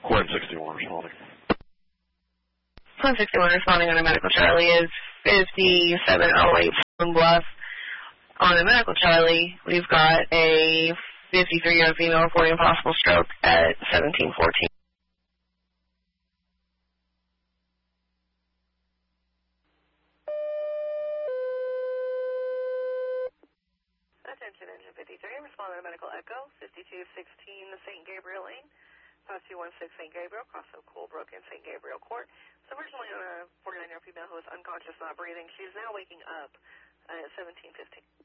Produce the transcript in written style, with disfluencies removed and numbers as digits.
Quinn 61 responding. Quinn 61 responding on a Medical Charlie is 5708 Stone Bluff. On a Medical Charlie, we've got a 53-year-old female reporting possible stroke at 1714. Attention, engine 53, respond to Medical Echo, 5216 St. Gabriel Lane, 5216 St. Gabriel, cross of Colebrook and St. Gabriel Court. So originally on a 49-year-old female who was unconscious, not breathing. She is now waking up at 1715.